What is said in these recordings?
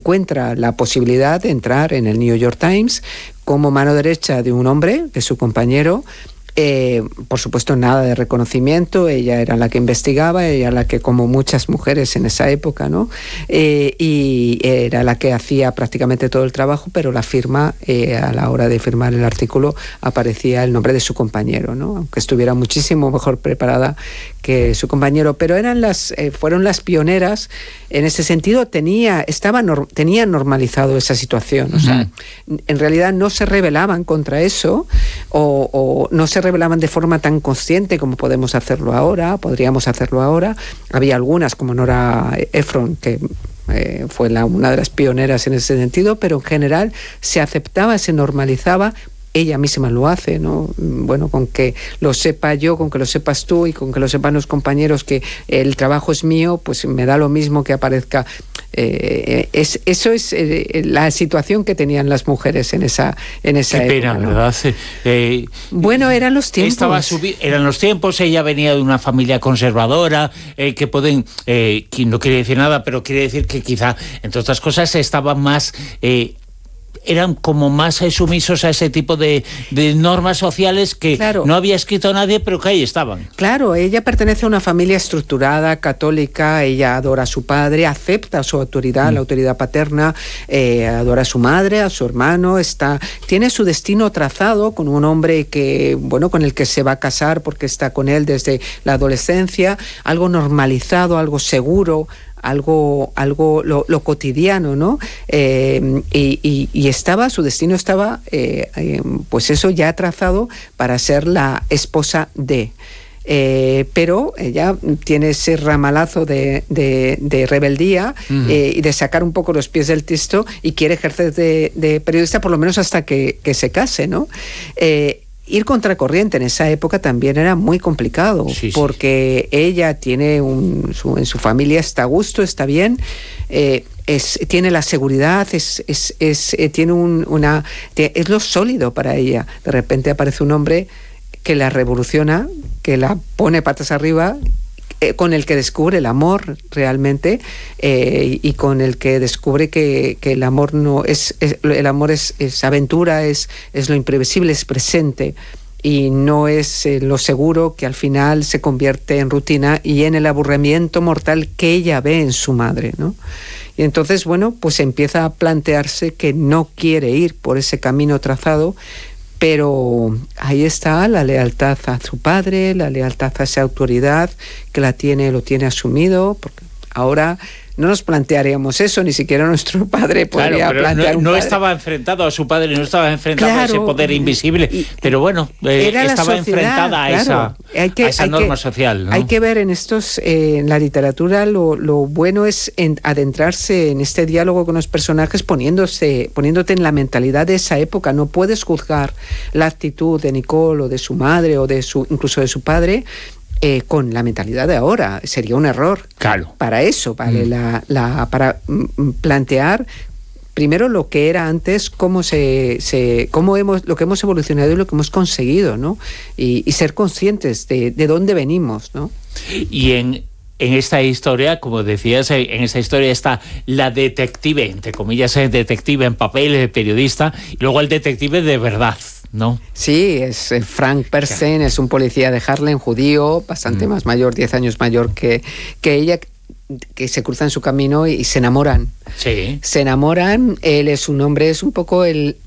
encuentra la posibilidad de entrar en el New York Times como mano derecha de un hombre, de su compañero. Por supuesto, nada de reconocimiento. Ella era la que investigaba, ella era la que, como muchas mujeres en esa época, ¿no? Y era la que hacía prácticamente todo el trabajo, pero la firma, a la hora de firmar el artículo, aparecía el nombre de su compañero, ¿no? Aunque estuviera muchísimo mejor preparada que su compañero, pero fueron las pioneras en ese sentido. Tenían normalizado esa situación, o sea, en realidad no se rebelaban contra eso, o no se rebelaban de forma tan consciente como podríamos hacerlo ahora. Había algunas, como Nora Ephron, que fue una de las pioneras en ese sentido, pero en general se aceptaba, se normalizaba. Ella misma lo hace, ¿no? Bueno, con que lo sepa yo, con que lo sepas tú y con que lo sepan los compañeros que el trabajo es mío, pues me da lo mismo que aparezca. Eso es la situación que tenían las mujeres en esa época. Qué pena, ¿no? ¿Verdad? Bueno, eran los tiempos. Eran los tiempos. Ella venía de una familia conservadora, que no quiere decir nada, pero quiere decir que quizá, entre otras cosas, estaban más... eran como más sumisos a ese tipo de normas sociales que claro, no había escrito nadie, pero que ahí estaban. Claro, ella pertenece a una familia estructurada, católica, ella adora a su padre, acepta su autoridad, la autoridad paterna, adora a su madre, a su hermano, tiene su destino trazado con un hombre con el que se va a casar porque está con él desde la adolescencia, algo normalizado, algo seguro, lo cotidiano, ¿no? Y su destino estaba, pues eso ya trazado para ser la esposa de. Pero ella tiene ese ramalazo de rebeldía y de sacar un poco los pies del tiesto y quiere ejercer de periodista por lo menos hasta que se case, ¿no? Ir contracorriente en esa época también era muy complicado, porque ella tiene en su familia está a gusto, está bien, tiene la seguridad, es lo sólido para ella. De repente aparece un hombre que la revoluciona, que la pone patas arriba, con el que descubre el amor realmente, y con el que descubre que el amor no es el amor es aventura, es lo imprevisible, es presente, y no es lo seguro, que al final se convierte en rutina y en el aburrimiento mortal que ella ve en su madre, ¿no? Y entonces, bueno, pues empieza a plantearse que no quiere ir por ese camino trazado. Pero ahí está la lealtad a su padre, la lealtad a esa autoridad que lo tiene asumido, porque ahora no nos plantearíamos eso, ni siquiera nuestro padre podría plantear no estaba enfrentado a su padre, no estaba enfrentado a ese poder invisible, pero bueno, estaba enfrentada a esa norma social, ¿no? Hay que ver en la literatura lo bueno es adentrarse en este diálogo con los personajes poniéndote en la mentalidad de esa época. No puedes juzgar la actitud de Nicole o de su madre o incluso de su padre con la mentalidad de ahora. Sería un error. Claro. Para eso vale para plantear primero lo que era antes, lo que hemos evolucionado y lo que hemos conseguido, ¿no? Y ser conscientes de dónde venimos, ¿no? Y en esta historia, como decías, en esta historia está la detective, entre comillas, detective en papel, periodista, y luego el detective de verdad, ¿no? Sí, es Frank Persen, es un policía de Harlem, judío, bastante más mayor, 10 años mayor que ella, que se cruzan su camino y se enamoran. Sí. Se enamoran, él es un hombre, es un poco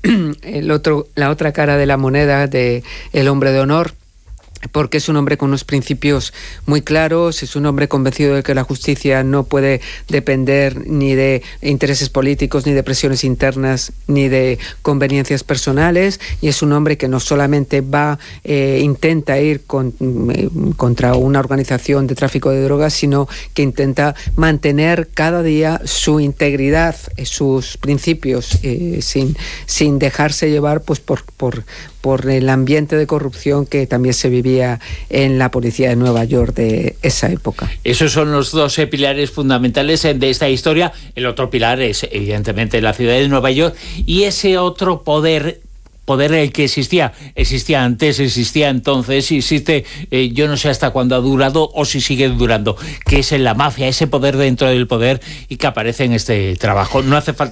la otra cara de la moneda de el hombre de honor, porque es un hombre con unos principios muy claros, es un hombre convencido de que la justicia no puede depender ni de intereses políticos, ni de presiones internas, ni de conveniencias personales, y es un hombre que no solamente intenta ir contra una organización de tráfico de drogas, sino que intenta mantener cada día su integridad, sus principios, sin dejarse llevar pues por el ambiente de corrupción que también se vivía en la policía de Nueva York de esa época. Esos son los dos pilares fundamentales de esta historia. El otro pilar es, evidentemente, la ciudad de Nueva York y ese otro poder el que existía antes, existía entonces, existe, yo no sé hasta cuándo ha durado o si sigue durando, que es la mafia, ese poder dentro del poder y que aparece en este trabajo. No hace falta